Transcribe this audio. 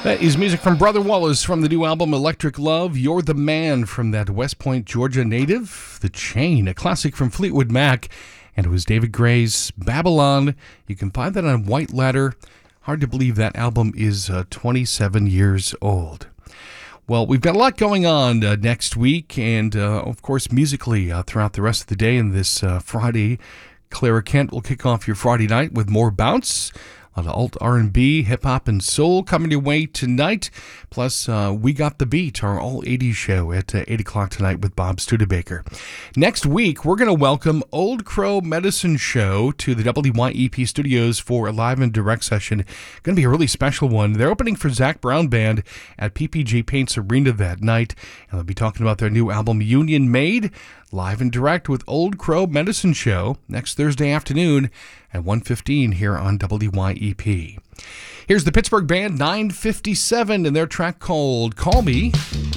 That is music from Brother Wallace from the new album Electric Love. You're the Man from that West Point, Georgia native. The Chain, a classic from Fleetwood Mac. And it was David Gray's Babylon. You can find that on White Ladder. Hard to believe that album is 27 years old. Well, we've got a lot going on next week and, of course, musically throughout the rest of the day. And this Friday, Clara Kent will kick off your Friday night with more bounce. A lot of alt R&B, hip-hop, and soul coming your way tonight. Plus, We Got the Beat, our all-80s show at 8 o'clock tonight with Bob Studebaker. Next week, we're going to welcome Old Crow Medicine Show to the WYEP studios for a live and direct session. Going to be a really special one. They're opening for Zach Brown Band at PPG Paints Arena that night. And they'll be talking about their new album, Union Made, live and direct with Old Crow Medicine Show next Thursday afternoon at 1:15 here on WYEP. Here's the Pittsburgh band 957 and their track called Call Me.